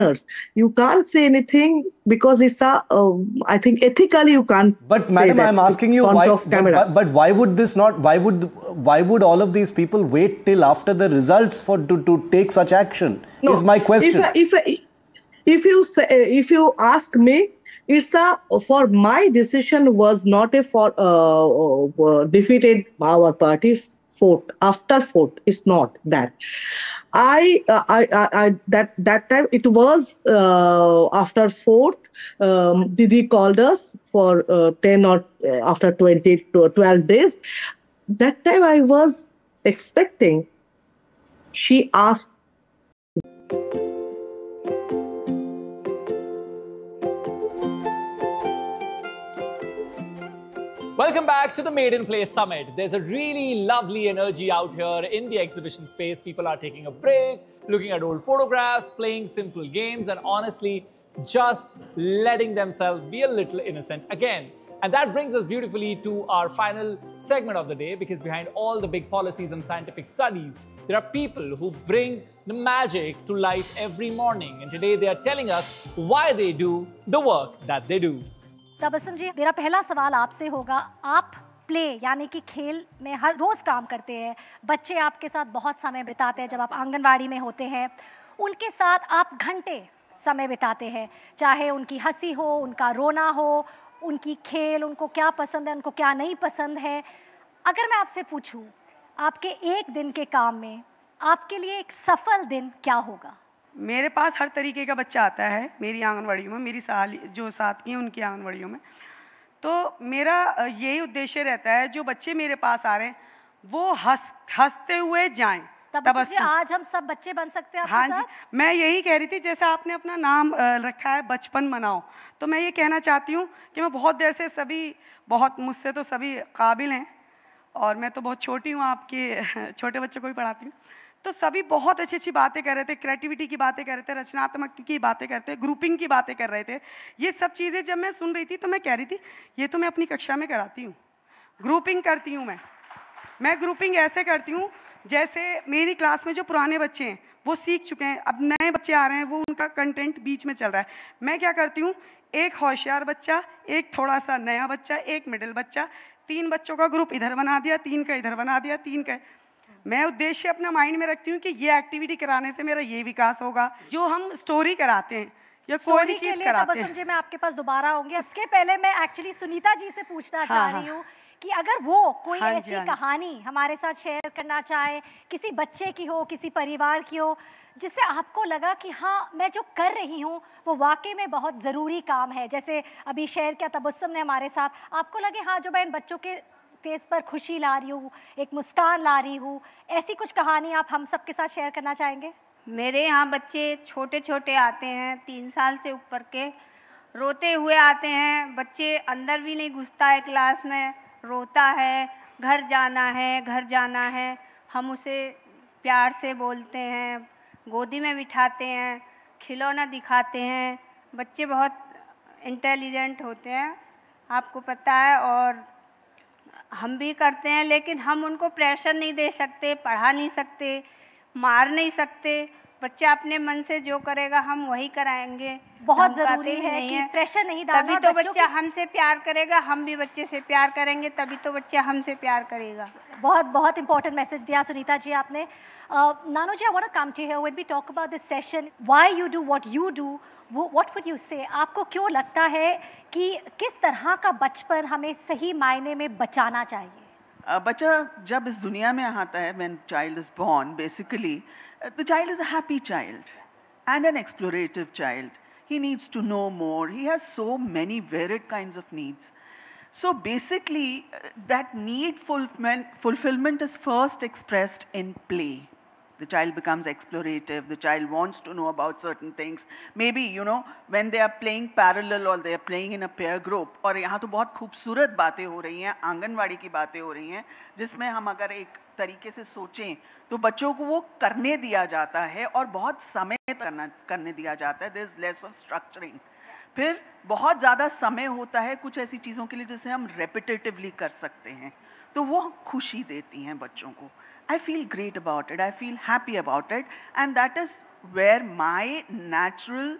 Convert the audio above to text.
You can't say anything because it's a, I think ethically you can't. But say madam, that I'm asking in you front why. of camera. But why would this not? Why would all of these people wait till after the results to take such action? No, is my question. If you ask me, it's a for my decision was not a for defeated our party fought after fought. It's not that. I that time it was after fourth. Didi called us for 10 or after 20 to 12 days. That time I was expecting. She asked. Welcome back to the Made in Play Summit. There's a really lovely energy out here in the exhibition space. People are taking a break, looking at old photographs, playing simple games, and honestly, just letting themselves be a little innocent again. And that brings us beautifully to our final segment of the day, because behind all the big policies and scientific studies, there are people who bring the magic to life every morning. And today they are telling us why they do the work that they do. Tabassum जी, मेरा पहला सवाल आपसे होगा, आप play यानी कि खेल में हर रोज़ काम करते हैं, बच्चे आपके साथ बहुत समय बिताते हैं जब आप आंगनवाड़ी में होते हैं, उनके साथ आप घंटे समय बिताते हैं, चाहे उनकी हंसी हो, उनका रोना हो, उनकी खेल, उनको क्या पसंद है, उनको क्या नहीं पसंद है। अगर मैं आपसे पूछूं, आपके एक दिन के काम में आपके लिए एक सफल दिन क्या होगा? मेरे पास हर तरीके का बच्चा आता है मेरी आंगनवाड़ियों में, मेरी जो साथ की हैं उनकी आंगनवाड़ियों में। तो मेरा यही उद्देश्य रहता है, जो बच्चे मेरे पास आ रहे हैं वो हंसते हुए जाएं। तबस्सुम, आज हम सब बच्चे बन सकते हैं आपके साथ? हाँ जी, मैं यही कह रही थी, जैसा आपने अपना नाम रखा है बचपन मनाओ, तो मैं ये कहना चाहती हूँ कि मैं बहुत देर से मुझसे तो सभी काबिल हैं, और मैं तो बहुत छोटी हूँ, आपके छोटे बच्चों को भी पढ़ाती हूँ। तो सभी बहुत अच्छी अच्छी बातें कर रहे थे, क्रिएटिविटी की बातें कर रहे थे, रचनात्मक की बातें करते, ग्रुपिंग की बातें कर रहे थे। ये सब चीज़ें जब मैं सुन रही थी तो मैं कह रही थी ये तो मैं अपनी कक्षा में कराती हूँ, ग्रुपिंग करती हूँ मैं ग्रुपिंग ऐसे करती हूँ जैसे मेरी क्लास में जो पुराने बच्चे हैं वो सीख चुके हैं, अब नए बच्चे आ रहे हैं, वो उनका कंटेंट बीच में चल रहा है। मैं क्या करती हूँ, एक होशियार बच्चा, एक थोड़ा सा नया बच्चा, एक मिडिल बच्चा, 3 बच्चों का ग्रुप इधर बना दिया, 3 का इधर बना दिया, 3 का। मैं उद्देश्य अपना माइंड में रखती हूँ कि ये एक्टिविटी कराने से मेरा ये विकास होगा। जो हम स्टोरी कराते हैं या कोई भी चीज़ कराते हैं। तबस्सुम जी, मैं आपके पास दोबारा आऊँगी। इसके पहले मैं एक्चुअली सुनीता जी से पूछना चाह रही हूँ कि अगर वो कोई ऐसी कहानी हमारे साथ शेयर करना चाहे, किसी बच्चे की हो, किसी परिवार की हो, जिससे आपको लगा कि हाँ, मैं जो कर रही हूँ वो वाकई में बहुत ज़रूरी काम है, जैसे अभी शेयर किया तबस्सुम ने हमारे साथ, आपको लगे हाँ, जो मैं इन बच्चों के फेस पर खुशी ला रही हूँ, एक मुस्कान ला रही हूँ, ऐसी कुछ कहानी आप हम सब के साथ शेयर करना चाहेंगे? मेरे यहाँ बच्चे छोटे छोटे आते हैं, 3 साल से ऊपर के, रोते हुए आते हैं। बच्चे अंदर भी नहीं घुसता है क्लास में, रोता है, घर जाना है। हम उसे प्यार से बोलते हैं, गोदी में बिठाते हैं, खिलौना दिखाते हैं। बच्चे बहुत इंटेलिजेंट होते हैं, आपको पता है, और हम भी करते हैं, लेकिन हम उनको प्रेशर नहीं दे सकते, पढ़ा नहीं सकते, मार नहीं सकते। बच्चा अपने मन से जो करेगा हम वही कराएंगे। बहुत ज़रूरी है कि प्रेशर नहीं डालना, तभी तो बच्चा हमसे प्यार करेगा, हम भी बच्चे से प्यार करेंगे, तभी तो बच्चा हमसे प्यार करेगा। बहुत बहुत इंपॉर्टेंट मैसेज दिया सुनीता जी आपने। नानो जी, I want to come to here when we talk about this session, why you do what you do, what would you से? आपको क्यों लगता है कि किस तरह का बचपन हमें सही मायने में बचाना चाहिए? बच्चा जब इस दुनिया में आता है, when child is born, basically the child is a happy child and an explorative child. He needs to know more. He has so many varied kinds of needs. So basically, that need fulfillment is first expressed in play. The child becomes explorative, the child wants to know about certain things. Maybe, you know, when they are playing parallel or they are playing in a pair group, और यहाँ तो बहुत खूबसूरत बातें हो रही हैं, आंगनवाड़ी की बातें हो रही हैं, जिसमें हम अगर एक तरीके से सोचें तो बच्चों को वो करने दिया जाता है और बहुत समय करने दिया जाता है. There is less of structuring. फिर बहुत ज़्यादा समय होता है कुछ ऐसी चीज़ों के लिए जिसे हम repetitively कर सकते हैं, तो वो खुशी देती हैं बच्चों को. I feel great about it. I feel happy about it. And that is where my natural